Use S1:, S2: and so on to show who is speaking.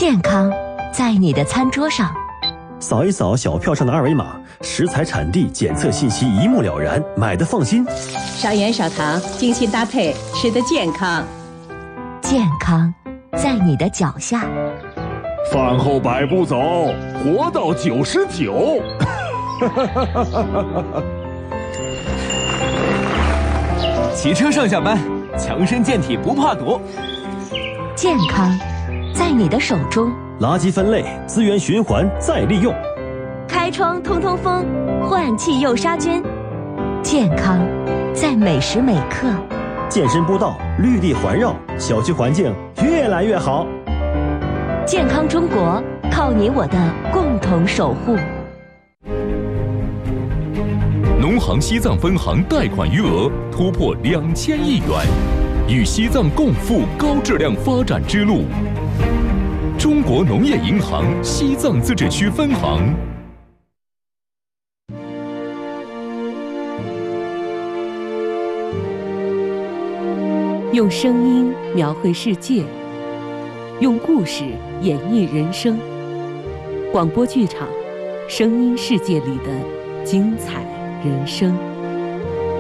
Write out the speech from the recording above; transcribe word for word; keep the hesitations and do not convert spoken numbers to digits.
S1: 健康在你的餐桌上。
S2: 扫一扫小票上的二维码，食材产地检测信息一目了然，买的放心。
S3: 少盐少糖，精心搭配，吃得健康。
S1: 健康在你的脚下。
S4: 饭后百步走，活到九十九。
S5: 骑车上下班，强身健体不怕堵。
S1: 健康在你的手中。
S2: 垃圾分类，资源循环再利用。
S1: 开窗通通风，换气又杀菌。健康在每时每刻。
S2: 健身步道，绿地环绕，小区环境越来越好。
S1: 健康中国，靠你我的共同守护。
S6: 农行西藏分行贷款余额突破两千亿元，与西藏共赴高质量发展之路。中国农业银行西藏自治区分行。
S7: 用声音描绘世界，用故事演绎人生。广播剧场，声音世界里的精彩人生。